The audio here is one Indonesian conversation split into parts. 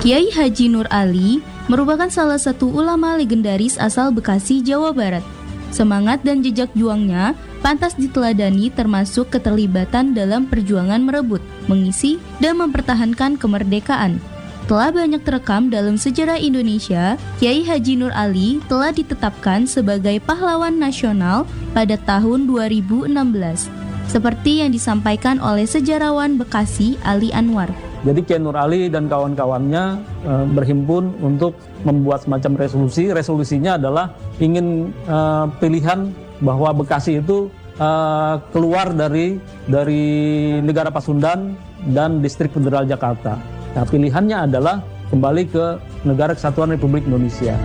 Kiai Haji Nur Ali merupakan salah satu ulama legendaris asal Bekasi, Jawa Barat. Semangat dan jejak juangnya pantas diteladani termasuk keterlibatan dalam perjuangan merebut, mengisi, dan mempertahankan kemerdekaan. Telah banyak terekam dalam sejarah Indonesia, Kiai Haji Nur Ali telah ditetapkan sebagai pahlawan nasional pada tahun 2016, seperti yang disampaikan oleh sejarawan Bekasi Ali Anwar. Jadi Kiai Nur Ali dan kawan-kawannya berhimpun untuk membuat semacam resolusi. Resolusinya adalah ingin pilihan bahwa Bekasi itu keluar dari negara Pasundan dan Distrik Federal Jakarta. Nah, pilihannya adalah kembali ke Negara Kesatuan Republik Indonesia.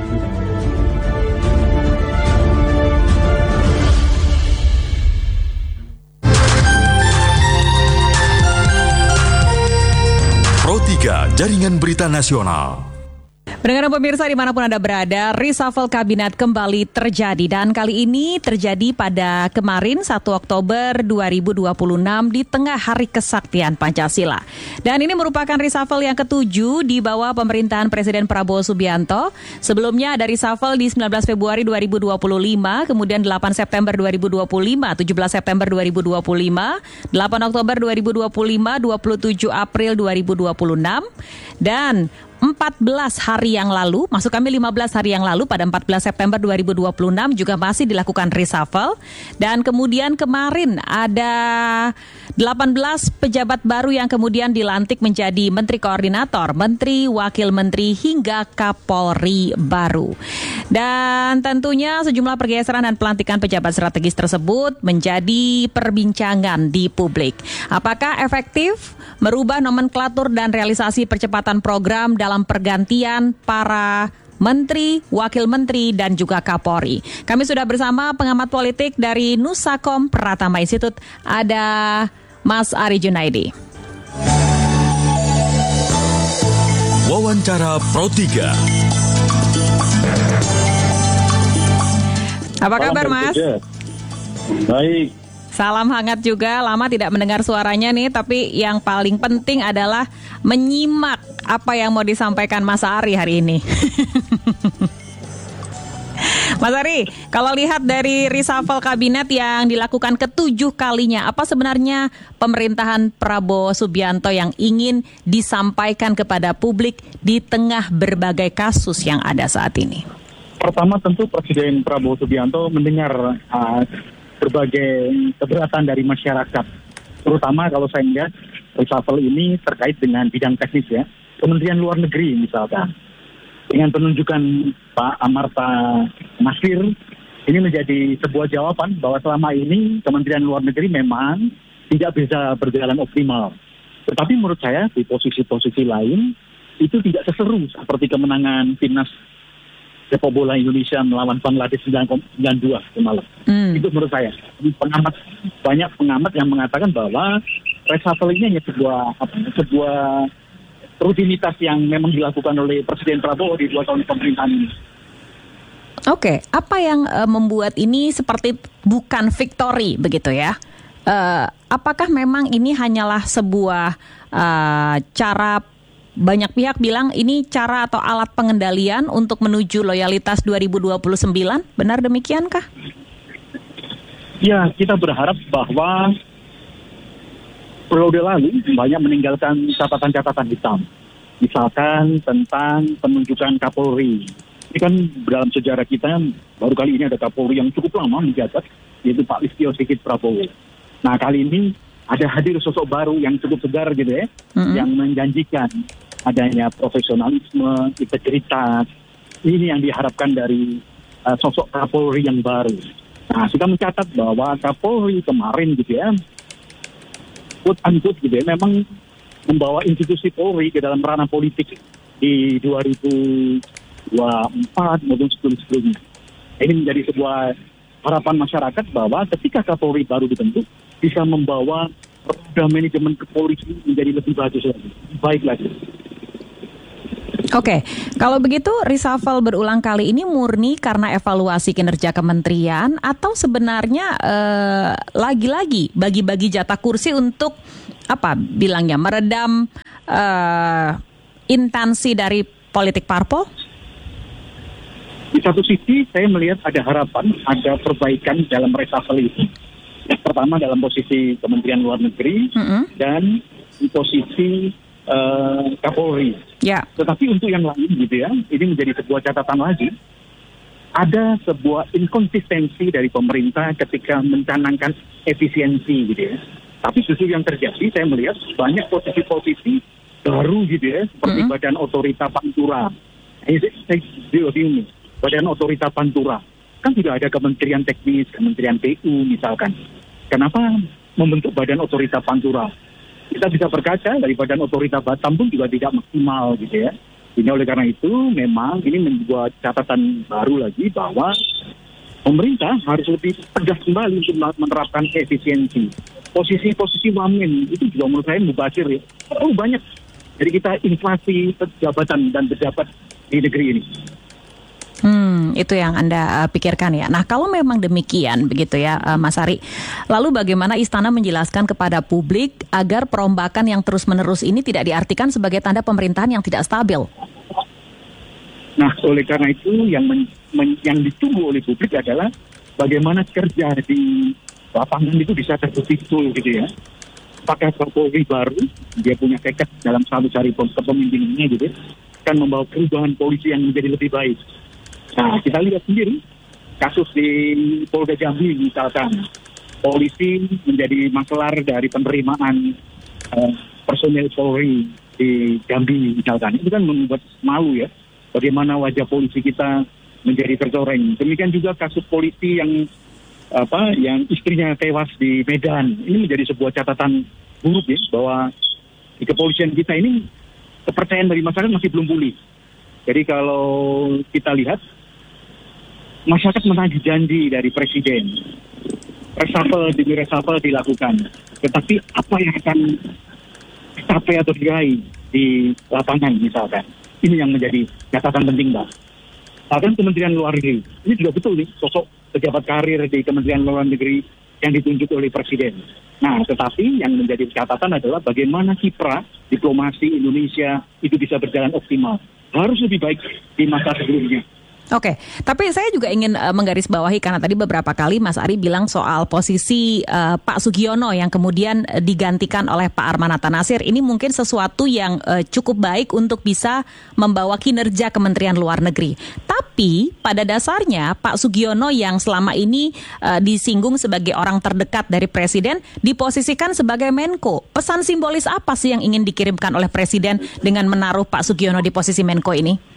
Pro 3 Jaringan Berita Nasional. Pendengar pemirsa dimanapun Anda berada, reshuffle kabinet kembali terjadi dan kali ini terjadi pada kemarin 1 Oktober 2026 di tengah Hari Kesaktian Pancasila. Dan ini merupakan reshuffle yang ke-7 di bawah pemerintahan Presiden Prabowo Subianto. Sebelumnya ada reshuffle di 19 Februari 2025, kemudian 8 September 2025, 17 September 2025, 8 Oktober 2025, 27 April 2026, dan 14 hari yang lalu, maksud kami 15 hari yang lalu pada 14 September 2026 juga masih dilakukan reshuffle. Dan kemudian kemarin ada 18 pejabat baru yang kemudian dilantik menjadi Menteri Koordinator, Menteri, Wakil Menteri, hingga Kapolri baru. Dan tentunya sejumlah pergeseran dan pelantikan pejabat strategis tersebut menjadi perbincangan di publik. Apakah efektif merubah nomenklatur dan realisasi percepatan program dalam pergantian para Menteri, Wakil Menteri, dan juga Kapolri? Kami sudah bersama pengamat politik dari Nusakom Pratama Institute, ada Mas Ari Junaidi. Wawancara Pro 3. Apa kabar, Mas? Baik. Salam hangat juga, lama tidak mendengar suaranya nih, tapi yang paling penting adalah menyimak apa yang mau disampaikan Mas Ari hari ini. Mas Ari, kalau lihat dari reshuffle kabinet yang dilakukan ke-7 kalinya, apa sebenarnya pemerintahan Prabowo Subianto yang ingin disampaikan kepada publik di tengah berbagai kasus yang ada saat ini? Pertama tentu Presiden Prabowo Subianto mendengar berbagai keberatan dari masyarakat. Terutama kalau saya lihat reshuffle ini terkait dengan bidang teknis ya. Kementerian Luar Negeri misalkan. Dengan penunjukan Pak Amarta Nasir, ini menjadi sebuah jawaban bahwa selama ini Kementerian Luar Negeri memang tidak bisa berjalan optimal. Tetapi menurut saya di posisi-posisi lain itu tidak seseru seperti kemenangan timnas sepak bola Indonesia melawan Bangladesh 92 kemarin. Itu menurut saya. Banyak pengamat yang mengatakan bahwa reshuffle ini hanya sebuah rutinitas yang memang dilakukan oleh Presiden Prabowo di 2 tahun pemerintahan ini. Oke, apa yang membuat ini seperti bukan victory begitu ya? Apakah memang ini hanyalah sebuah cara, banyak pihak bilang ini cara atau alat pengendalian untuk menuju loyalitas 2029, benar demikiankah? Ya, kita berharap bahwa periode lalu banyak meninggalkan catatan-catatan hitam. Misalkan tentang penunjukan Kapolri. Ini kan dalam sejarah kita baru kali ini ada Kapolri yang cukup lama menjabat, yaitu Pak Listio Sigit Prabowo. Nah, kali ini ada hadir sosok baru yang cukup segar gitu ya, yang menjanjikan adanya profesionalisme, integritas. Ini yang diharapkan dari sosok Kapolri yang baru. Nah, kita mencatat bahwa Kapolri kemarin gitu ya, quote-unquote gitu ya, memang membawa institusi Polri ke dalam ranah politik di 2024 maupun sebelumnya. Ini menjadi sebuah harapan masyarakat bahwa ketika Kapolri baru dibentuk, bisa membawa roda manajemen kepolisian menjadi lebih bagus lagi, baik lagi. Oke, kalau begitu reshuffle berulang kali ini murni karena evaluasi kinerja kementerian atau sebenarnya lagi-lagi bagi-bagi jatah kursi untuk apa bilangnya meredam intensi dari politik parpol? Di satu sisi saya melihat ada harapan, ada perbaikan dalam reshuffle itu. Yang pertama dalam posisi Kementerian Luar Negeri dan di posisi Kapolri. Ya. Tetapi untuk yang lain gitu ya, ini menjadi sebuah catatan lagi. Ada sebuah inkonsistensi dari pemerintah ketika mencanangkan efisiensi gitu ya. Tapi justru yang terjadi saya melihat banyak posisi-posisi baru gitu ya, seperti Badan Otorita Pantura. Ini Badan Otorita Pantura. Kan sudah ada Kementerian Teknis, Kementerian PU misalkan. Kenapa membentuk Badan Otorita Pantura? Kita bisa berkaca dari Badan Otorita Batam pun juga tidak maksimal gitu ya. Ini oleh karena itu memang ini membuat catatan baru lagi bahwa pemerintah harus lebih tegas kembali untuk menerapkan efisiensi. Posisi-posisi wamen itu juga menurut saya mubazir ya. Oh banyak. Jadi kita inflasi jabatan dan pejabat di negeri ini. Itu yang Anda pikirkan ya. Nah, kalau memang demikian begitu ya, Mas Ari. Lalu bagaimana Istana menjelaskan kepada publik agar perombakan yang terus-menerus ini tidak diartikan sebagai tanda pemerintahan yang tidak stabil? Nah, oleh karena itu yang ditunggu oleh publik adalah bagaimana kerja di lapangan itu bisa terbukti betul gitu ya. Apakah Kapolri baru, dia punya tekad dalam satu hari kepemimpinannya gitu, kan membawa perubahan polisi yang menjadi lebih baik. Nah, kita lihat sendiri kasus di Polda Jambi misalkan, polisi menjadi makelar dari penerimaan personel Polri di Jambi misalkan. Itu kan membuat malu ya, bagaimana wajah polisi kita menjadi tercoreng. Demikian juga kasus polisi yang istrinya tewas di Medan. Ini menjadi sebuah catatan buruk ya, bahwa di kepolisian kita ini kepercayaan dari masyarakat masih belum pulih. Jadi kalau kita lihat, masyarakat menagih janji dari Presiden. Reshuffle dilakukan. Tetapi apa yang akan dicapai atau diraih di lapangan misalkan. Ini yang menjadi catatan penting, Mbak. Bahkan Kementerian Luar Negeri. Ini juga betul nih, sosok pejabat karir di Kementerian Luar Negeri yang ditunjuk oleh Presiden. Nah, tetapi yang menjadi catatan adalah bagaimana kiprah diplomasi Indonesia itu bisa berjalan optimal. Harus lebih baik di masa sebelumnya. Oke, tapi saya juga ingin menggarisbawahi karena tadi beberapa kali Mas Ari bilang soal posisi Pak Sugiono yang kemudian digantikan oleh Pak Armanata Nasir. Ini mungkin sesuatu yang cukup baik untuk bisa membawa kinerja Kementerian Luar Negeri. Tapi pada dasarnya Pak Sugiono yang selama ini disinggung sebagai orang terdekat dari Presiden diposisikan sebagai Menko. Pesan simbolis apa sih yang ingin dikirimkan oleh Presiden dengan menaruh Pak Sugiono di posisi Menko ini?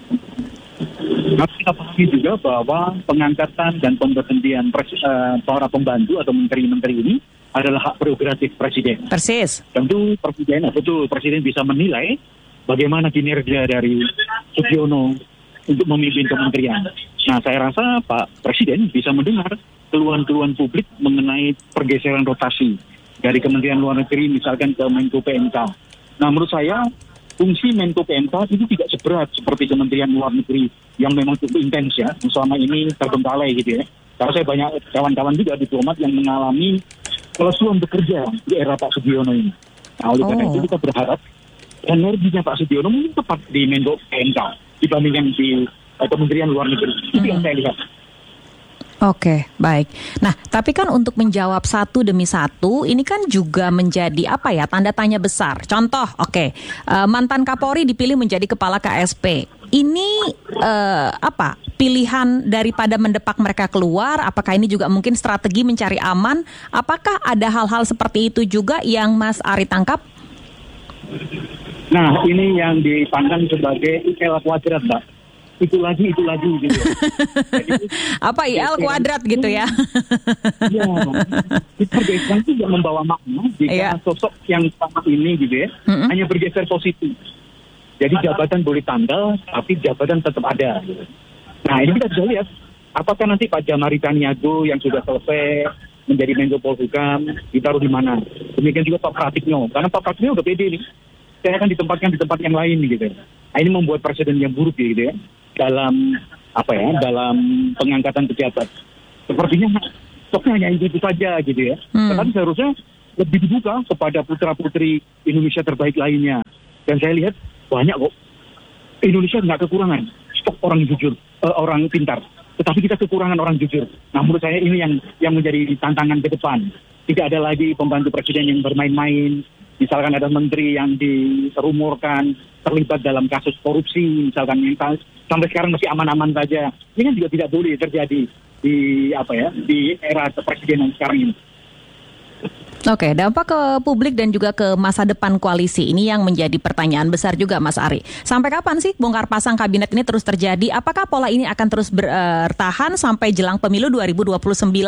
Harus kita pahami juga bahwa pengangkatan dan pemberhentian para pembantu atau menteri-menteri ini adalah hak prerogatif Presiden. Persis. Tentu Presiden bisa menilai bagaimana kinerja dari Sugiono untuk memimpin kementerian. Nah, saya rasa Pak Presiden bisa mendengar keluhan-keluhan publik mengenai pergeseran rotasi dari Kementerian Luar Negeri misalkan ke Menko PMK. Nah, menurut saya fungsi Menko PMK itu tidak seberat seperti Kementerian Luar Negeri yang memang cukup intens ya, selama ini terbengkalai gitu ya. Karena saya banyak kawan-kawan juga diplomat yang mengalami kelesuan bekerja di era Pak Sugiono ini. Nah, oleh karena itu kita berharap energinya Pak Sugiono mungkin tepat di Menko PMK dibandingkan di Kementerian Luar Negeri. Itu yang saya lihat. Oke, baik. Nah, tapi kan untuk menjawab satu demi satu, ini kan juga menjadi tanda tanya besar. Contoh, mantan Kapolri dipilih menjadi kepala KSP. Ini pilihan daripada mendepak mereka keluar? Apakah ini juga mungkin strategi mencari aman? Apakah ada hal-hal seperti itu juga yang Mas Ari tangkap? Nah, ini yang dipandang sebagai IL kuadrat, Mbak. Itu lagi gitu. Jadi, IL kuadrat gitu ya? Iya. Pergeseran itu juga membawa makna jika sosok yang sama ini gitu ya, hanya bergeser positif. Jadi jabatan boleh tanggal, tapi jabatan tetap ada. Gitu. Nah, ini kita bisa lihat, apakah nanti Pak Jamari Taniago yang sudah selesai menjadi Menko Polhukam ditaruh di mana? Demikian juga Pak Pratikno, karena Pak Pratikno udah pede nih. Saya akan ditempatkan di tempat yang lain gitu. Nah, ini membuat presiden yang buruk gitu ya. Dalam pengangkatan pejabat. Sepertinya stoknya hanya itu saja gitu ya. Tetapi seharusnya lebih dibuka kepada putra-putri Indonesia terbaik lainnya. Dan saya lihat banyak kok. Indonesia nggak kekurangan stok orang jujur, orang pintar. Tetapi kita kekurangan orang jujur. Nah, menurut saya ini yang menjadi tantangan ke depan. Tidak ada lagi pembantu presiden yang bermain-main. Misalkan ada menteri yang dirumorkan terlibat dalam kasus korupsi, misalkan yang sampai sekarang masih aman-aman saja. Ini kan juga tidak boleh terjadi di era kepresidenan sekarang ini. Oke, dampak ke publik dan juga ke masa depan koalisi ini yang menjadi pertanyaan besar juga, Mas Ari. Sampai kapan sih bongkar pasang kabinet ini terus terjadi? Apakah pola ini akan terus bertahan sampai jelang pemilu 2029?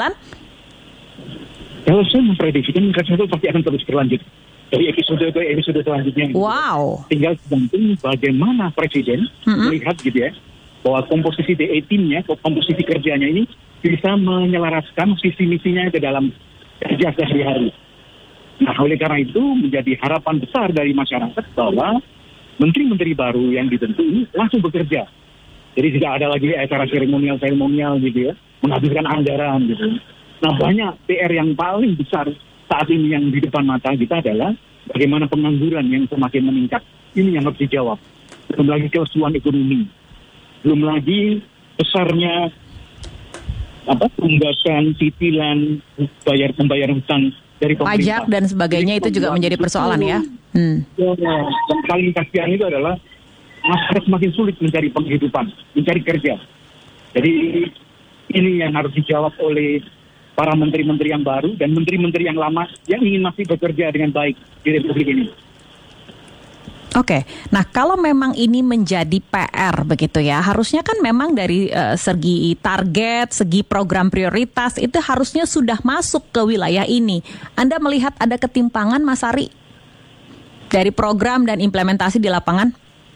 Kalau saya memprediksikan itu pasti akan terus berlanjut. Dari episode ke episode selanjutnya. Wow. Tinggal tergantung bagaimana presiden melihat gitu ya, bahwa komposisi DE timnya, komposisi kerjanya ini bisa menyelaraskan visi misinya ke dalam kerja sehari-hari. Nah, oleh karena itu menjadi harapan besar dari masyarakat bahwa menteri-menteri baru yang dibentuk ini langsung bekerja. Jadi tidak ada lagi acara seremonial gitu ya, menghabiskan anggaran gitu. Nah, banyak PR yang paling besar saat ini yang di depan mata kita adalah bagaimana pengangguran yang semakin meningkat. Ini yang harus dijawab. Belum lagi kesulitan ekonomi. Belum lagi besarnya tunggakan, cicilan, pembayaran hutang dari pemerintah. Pajak dan sebagainya. Jadi, itu juga menjadi persoalan ya. Dan paling kasihan itu adalah masyarakat semakin sulit mencari penghidupan, mencari kerja. Jadi ini yang harus dijawab oleh para menteri-menteri yang baru dan menteri-menteri yang lama yang ingin masih bekerja dengan baik di Republik ini. Oke, nah kalau memang ini menjadi PR begitu ya, harusnya kan memang dari segi target, segi program prioritas itu harusnya sudah masuk ke wilayah ini. Anda melihat ada ketimpangan, Mas Ari, dari program dan implementasi di lapangan?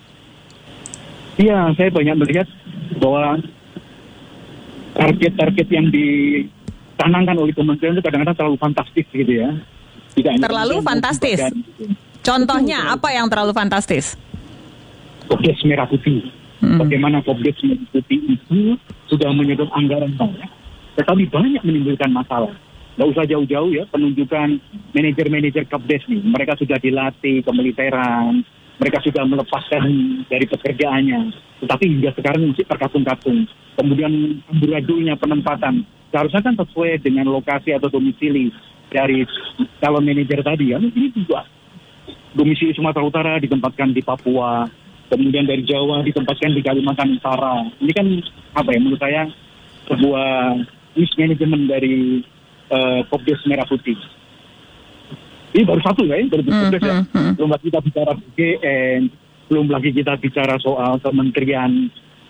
Iya, saya banyak melihat bahwa target-target yang dicanangkan oleh kementerian itu kadang-kadang terlalu fantastis gitu ya. Terlalu fantastis? Contohnya apa yang terlalu fantastis? Kopdes Merah Putih. Bagaimana Kopdes Merah Putih itu sudah menyedot anggaran banyak, tetapi banyak menimbulkan masalah. Nggak usah jauh-jauh ya, penunjukan manajer-manajer Kopdes nih. Mereka sudah dilatih kemiliteran, mereka sudah melepaskan dari pekerjaannya. Tetapi hingga sekarang masih terkatung-katung. Kemudian amburadunya penempatan. Seharusnya kan sesuai dengan lokasi atau domisili dari calon manajer tadi ya. Ini juga domisili Sumatera Utara ditempatkan di Papua, kemudian dari Jawa ditempatkan di Kalimantan Utara. Ini kan menurut saya sebuah mismanagement dari Kopdes Merah Putih. Ini baru satu baru Kopdes ya. Belum lagi kita bicara BGN, belum lagi kita bicara soal kementerian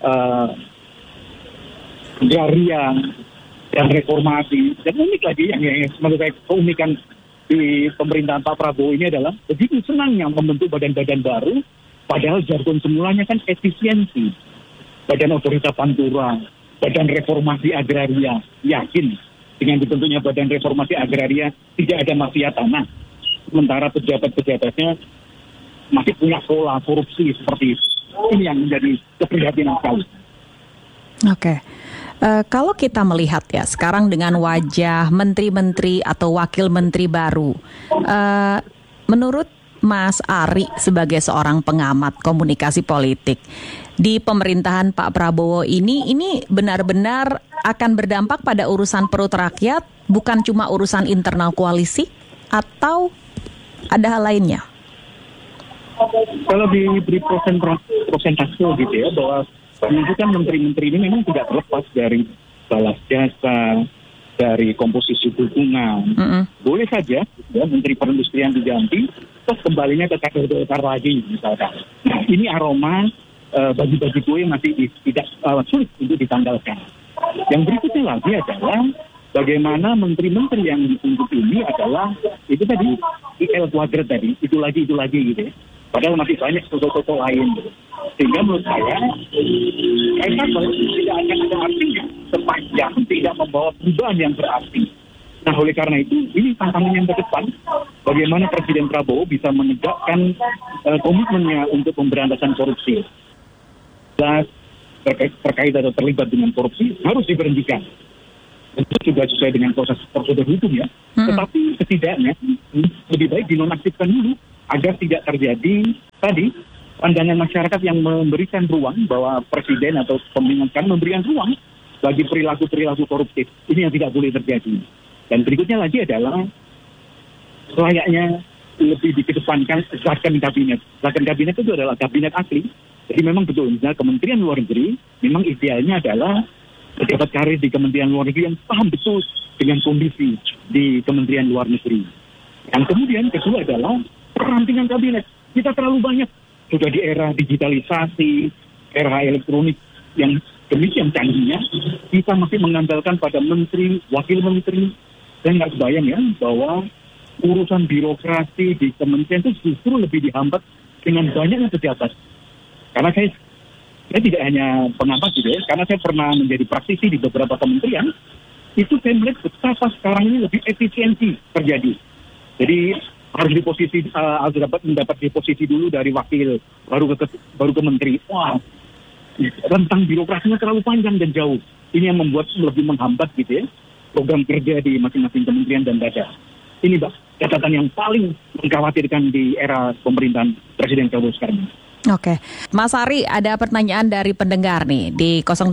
agraria dan reformasi. Dan unik lagi yang menurut saya keunikan di pemerintahan Pak Prabowo ini adalah begitu senangnya membentuk badan-badan baru, padahal jargon semulanya kan efisiensi. Badan Otorita Pantura, Badan Reformasi Agraria, yakin dengan dibentuknya Badan Reformasi Agraria tidak ada mafia tanah. Sementara pejabat-pejabatnya masih punya pola korupsi seperti itu. Ini yang menjadi keprihatinan sekali. Oke. Kalau kita melihat ya sekarang dengan wajah menteri-menteri atau wakil menteri baru, menurut Mas Ari sebagai seorang pengamat komunikasi politik di pemerintahan Pak Prabowo ini benar-benar akan berdampak pada urusan perut rakyat, bukan cuma urusan internal koalisi, atau ada hal lainnya? Kalau diberi prosentase gitu ya, bahwa penunjukan menteri-menteri ini memang tidak terlepas dari balas jasa, dari komposisi dukungan. Boleh saja ya, menteri perindustrian diganti, terus kembalinya ke kader-kader lagi misalkan. Nah, ini aroma bagi-bagi kue masih tidak sulit untuk ditanggalkan. Yang berikutnya lagi adalah bagaimana menteri-menteri yang ditunjuk ini adalah itu tadi IL kuadrat tadi, itu lagi gitu ya. Padahal masih banyak sosok-sosok lain. Sehingga menurut saya tidak akan ada artinya sepanjang tidak membawa perubahan yang berarti. Nah, oleh karena itu, ini tantangan yang ke depan. Bagaimana Presiden Prabowo bisa menegakkan komitmennya untuk pemberantasan korupsi. Terkait atau terlibat dengan korupsi harus diberhentikan. Itu juga sesuai dengan proses prosedur hukum ya. Tetapi setidaknya lebih baik dinonaktifkan dulu agar tidak terjadi tadi pandangan masyarakat yang memberikan ruang bahwa presiden atau pemerintahan memberikan ruang bagi perilaku-perilaku koruptif. Ini yang tidak boleh terjadi. Dan berikutnya lagi adalah layaknya lebih dikedepankan zakon kabinet. Zakon kabinet itu adalah kabinet asli. Jadi memang betul, misalnya Kementerian Luar Negeri, memang idealnya adalah pejabat karir di Kementerian Luar Negeri yang paham betul dengan kondisi di Kementerian Luar Negeri. Yang kemudian kedua adalah perampingan kabinet. Kita terlalu banyak. Sudah di era digitalisasi, era elektronik yang demikian canggihnya, kita masih mengandalkan pada menteri, wakil menteri. Saya nggak kebayang ya bahwa urusan birokrasi di kementerian itu justru lebih dihambat dengan banyaknya pejabat. Karena saya tidak hanya pengamat gitu ya, karena saya pernah menjadi praktisi di beberapa kementerian, itu saya melihat betapa sekarang ini lebih efisiensi terjadi. Jadi harus mendapat di posisi dulu dari wakil, baru ke menteri. Wah, rentang birokrasinya terlalu panjang dan jauh. Ini yang membuat lebih menghambat gitu ya program kerja di masing-masing kementerian dan lembaga. Ini catatan yang paling mengkhawatirkan di era pemerintahan Presiden Jokowi sekarang. Oke, Mas Ari, ada pertanyaan dari pendengar nih di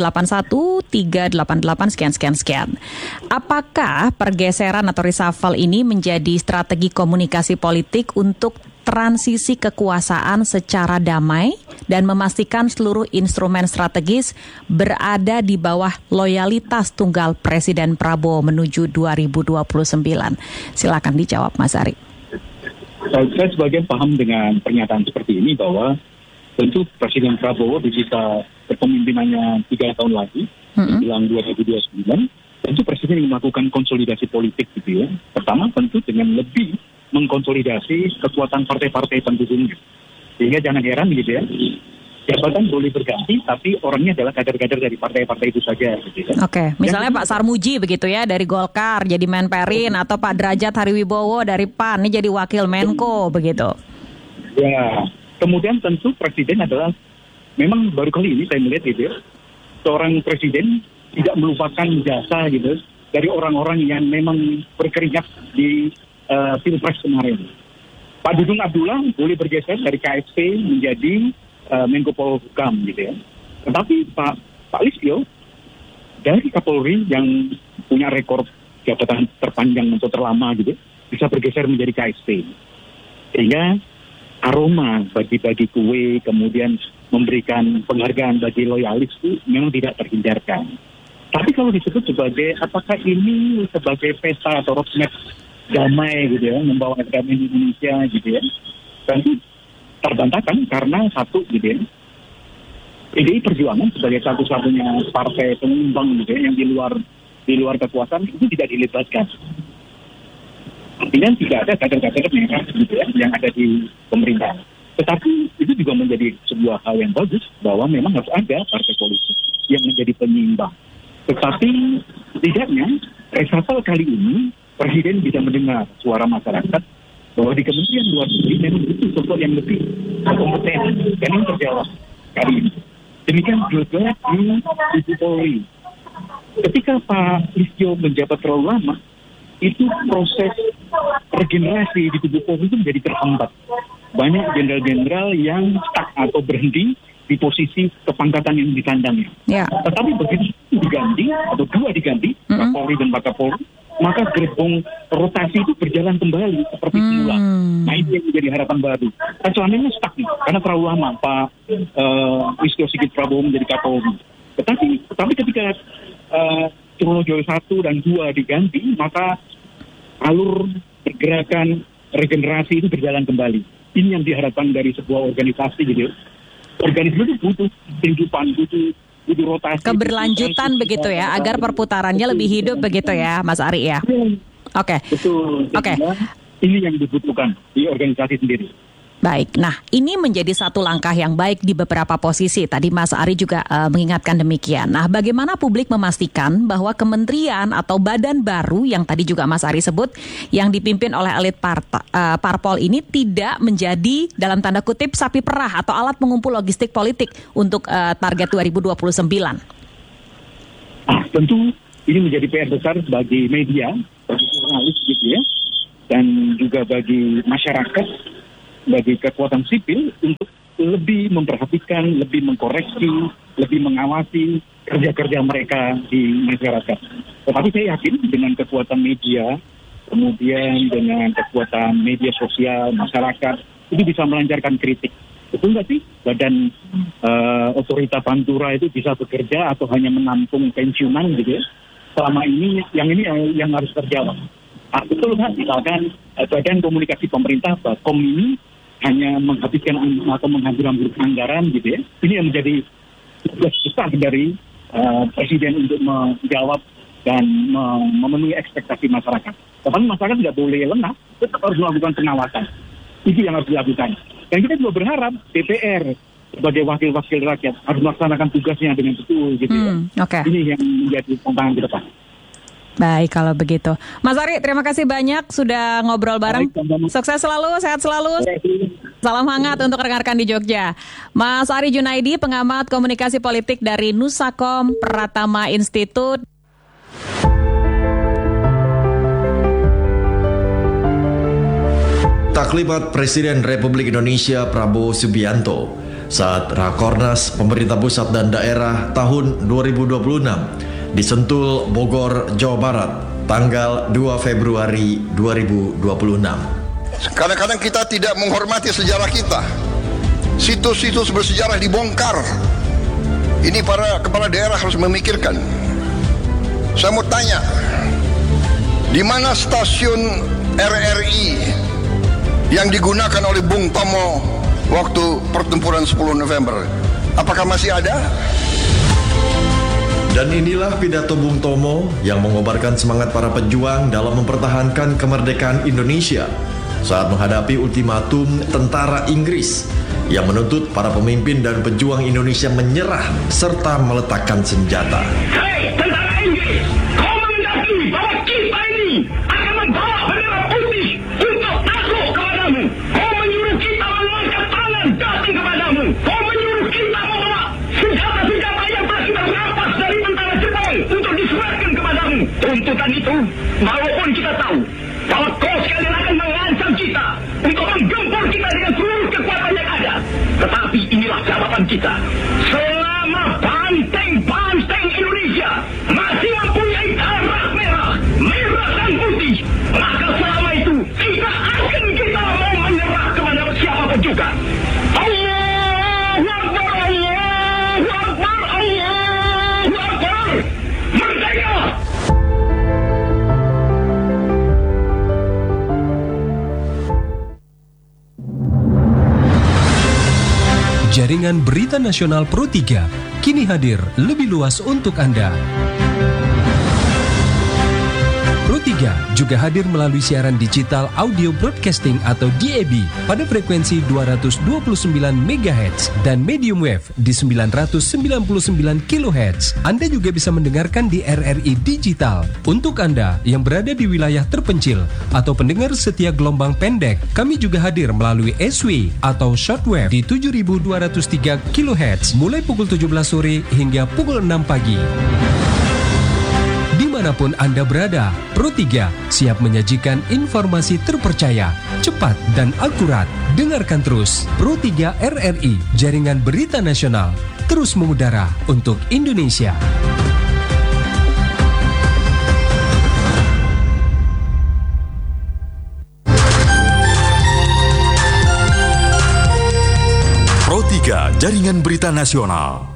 081-388 sekian. Apakah pergeseran atau reshuffle ini menjadi strategi komunikasi politik untuk transisi kekuasaan secara damai dan memastikan seluruh instrumen strategis berada di bawah loyalitas tunggal Presiden Prabowo menuju 2029? Silakan dijawab, Mas Ari. Saya sebagian paham dengan pernyataan seperti ini bahwa tentu Presiden Prabowo di sisa kepemimpinannya 3 tahun lagi, menjelang 2029, tentu Presiden ingin melakukan konsolidasi politik gitu ya. Pertama tentu dengan lebih mengkonsolidasi kekuatan partai-partai pendukungnya. Sehingga jangan heran gitu ya, jabatan boleh berganti, tapi orangnya adalah kader-kader dari partai-partai itu saja. Gitu ya. Oke, misalnya Pak Sarmuji begitu ya, dari Golkar jadi Menperin, atau Pak Derajat Hariwibowo dari PAN, ini jadi Wakil Menko begitu. Ya, kemudian tentu Presiden adalah, memang baru kali ini saya melihat gitu ya, seorang Presiden tidak melupakan jasa gitu dari orang-orang yang memang berkeringat di Pilpres kemarin. Pak Dudung Abdullah boleh bergeser dari KSP menjadi Menko Polhukam gitu ya. Tetapi Pak Listio dari Kapolri yang punya rekor jabatan terpanjang atau terlama gitu bisa bergeser menjadi KSP. Sehingga aroma bagi-bagi kue, kemudian memberikan penghargaan bagi loyalis itu memang tidak terhindarkan. Tapi kalau disebut sebagai, apakah ini sebagai pesta atau roadmap damai gitu ya, membawa damai di Indonesia gitu ya, tentu terbantahkan karena satu gitu ya, PDI Perjuangan sebagai satu-satunya partai penyumbang gitu ya, yang di luar kekuasaan itu tidak dilibatkan. Artinya tidak ada kader-kader merah gitu ya, yang ada di pemerintah. Tetapi itu juga menjadi sebuah hal yang bagus bahwa memang harus ada partai politik yang menjadi penyeimbang. Tetapi setidaknya reshuffle kali ini Presiden bisa mendengar suara masyarakat bahwa di Kementerian Luar Negeri memang butuh sosok yang lebih kompeten dan yang terjawab kali ini. Demikian juga di Polri. Ketika Pak Listio menjabat terlalu lama, itu proses regenerasi di tubuh Polri itu menjadi terhambat. Banyak jenderal-jenderal yang stuck atau berhenti di posisi kepangkatan yang ditandangnya. Yeah. Tetapi begitu diganti atau dua diganti, Kapolri dan Wakapolri, maka gerbong rotasi itu berjalan kembali seperti semula. Nah itu yang menjadi harapan baru. Kan soalnya stuck nih, karena terlalu lama Pak Listio Sigit Prabowo menjadi Kapolri. Tetapi ketika Trunojoyo 1 dan 2 diganti, maka alur pergerakan regenerasi itu berjalan kembali. Ini yang diharapkan dari sebuah organisasi gitu. Organisasi itu butuh kehidupan, butuh rotasi. Keberlanjutan begitu ya, agar perputarannya lebih hidup begitu ya, Mas Ari ya. Oke. Betul. Oke. Ini yang dibutuhkan di organisasi sendiri. Baik, nah ini menjadi satu langkah yang baik di beberapa posisi. Tadi Mas Ari juga mengingatkan demikian. Nah, bagaimana publik memastikan bahwa kementerian atau badan baru yang tadi juga Mas Ari sebut, yang dipimpin oleh elit parpol ini tidak menjadi dalam tanda kutip sapi perah atau alat pengumpul logistik politik untuk target 2029? Tentu ini menjadi PR besar bagi media, bagi jurnalis gitu ya, dan juga bagi masyarakat, bagi kekuatan sipil lebih memperhatikan, lebih mengkoreksi, lebih mengawasi kerja-kerja mereka di masyarakat. Tetapi saya yakin dengan kekuatan media, kemudian dengan kekuatan media sosial, masyarakat, itu bisa melancarkan kritik. Betul nggak sih Badan Otorita Pantura itu bisa bekerja atau hanya menampung pensiunan gitu ya? Selama ini yang harus terjawab. Betul kan? Misalkan Badan Komunikasi Pemerintah Bakom ini hanya menghabiskan atau menghamburkan anggaran gitu ya. Ini yang menjadi tugas besar dari Presiden untuk menjawab dan memenuhi ekspektasi masyarakat. Tetapi masyarakat tidak boleh lengah, tetap harus melakukan pengawasan. Itu yang harus dilakukan. Dan kita juga berharap DPR sebagai wakil-wakil rakyat harus melaksanakan tugasnya dengan betul gitu ya. Okay. Ini yang menjadi tantangan ke depan. Baik kalau begitu. Mas Ari, terima kasih banyak sudah ngobrol bareng. Sukses selalu, sehat selalu. Salam hangat untuk rekan-rekan di Jogja. Mas Ari Junaidi, pengamat komunikasi politik dari Nusakom Pratama Institute. Taklimat Presiden Republik Indonesia Prabowo Subianto saat Rakornas Pemerintah Pusat dan Daerah tahun 2026 di Sentul, Bogor, Jawa Barat, tanggal 2 Februari 2026. Kadang-kadang kita tidak menghormati sejarah kita. Situs-situs bersejarah dibongkar. Ini para kepala daerah harus memikirkan. Saya mau tanya, di mana stasiun RRI yang digunakan oleh Bung Tomo waktu pertempuran 10 November? Apakah masih ada? Dan inilah pidato Bung Tomo yang mengobarkan semangat para pejuang dalam mempertahankan kemerdekaan Indonesia saat menghadapi ultimatum tentara Inggris yang menuntut para pemimpin dan pejuang Indonesia menyerah serta meletakkan senjata. Hei, tentara Inggris, kau menghendaki bahwa kita ini akan membawa bendera putih untuk takluk kepadamu. Kau menyuruh kita mengangkat tangan datang kepadamu. Kau menyuruh kita membawa senjata-senjata yang telah kita rampas dari tentara Jepang untuk diserahkan kepadamu. Tuntutan itu, walaupun kita tahu bahwa kau sekalian akan mengancam kita untuk menggempur kita dengan seluruh kekuatan yang ada. Tetapi inilah jawaban kita. Selama banteng-banteng Indonesia masih mempunyai darah merah, merah dan putih, maka selama itu tidak akan kita mau menyerah kepada siapapun juga. Allahu Akbar, Allahu Akbar, Allahu Akbar. Merdeka! Jaringan Berita Nasional Pro 3 kini hadir lebih luas untuk Anda. Pro 3 juga hadir melalui siaran digital audio broadcasting atau DAB pada frekuensi 229 MHz dan medium wave di 999 kHz. Anda juga bisa mendengarkan di RRI Digital. Untuk Anda yang berada di wilayah terpencil atau pendengar setia gelombang pendek, kami juga hadir melalui SW atau shortwave di 7203 kHz mulai pukul 17 sore hingga pukul 6 pagi. Dimanapun Anda berada, Pro 3 siap menyajikan informasi terpercaya, cepat dan akurat. Dengarkan terus Pro 3 RRI, Jaringan Berita Nasional, terus mengudara untuk Indonesia. Pro 3 Jaringan Berita Nasional.